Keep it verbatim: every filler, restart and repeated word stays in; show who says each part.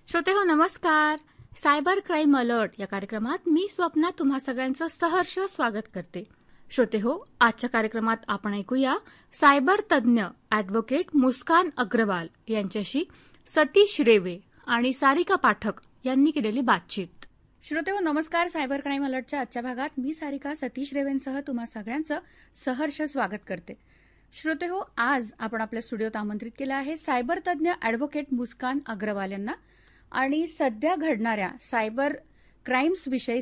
Speaker 1: श्रोते हो नमस्कार. सायबर क्राईम अलर्ट या कार्यक्रमात मी स्वप्ना तुम्हा सगळ्यांचं सहर्ष स्वागत करते. श्रोते हो, आजच्या कार्यक्रमात आपण ऐकूया सायबर तज्ञ अॅडव्होकेट मुस्कान अग्रवाल यांच्याशी सतीश रेवे आणि सारिका पाठक यांनी केलेली बातचीत.
Speaker 2: श्रोते हो नमस्कार. सायबर क्राईम अलर्टच्या आजच्या भागात मी सारिका सतीश रेवेंसह तुम्हा सगळ्यांचं सहर्ष स्वागत करते. श्रोते हो, आज आपण आपल्या स्टुडिओत आमंत्रित केलं आहे सायबर तज्ञ अॅडव्होकेट मुस्कान अग्रवाल यांना आणि सध्या घडणाऱ्या सायबर क्राईम्स विषयी